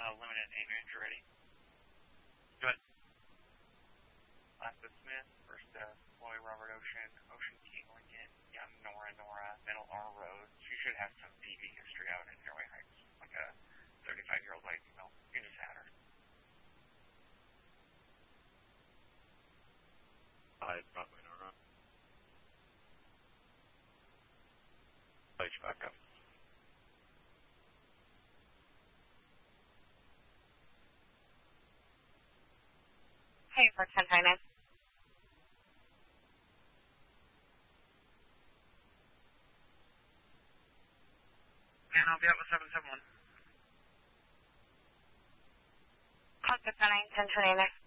limited ambulance ready. Go ahead. Alaska Smith, first Floyd Robert Ocean, Ocean T Lincoln, young Nora, Middle R Road. She should have some DV history out in Airway Heights, like a 35-year-old white female. You just had her. It's Broadway Nora. Place back up. Hey, for 1029. And I'll be up with 771. Call 609, 1029.